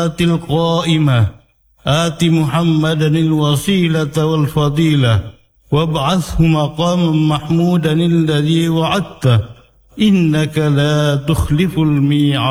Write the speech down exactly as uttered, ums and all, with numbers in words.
القائمة آت محمدا الوسيلة والفضيلة وابعثه مقاما محمودا الذي وعدته إنك لا تخلف الميعاد.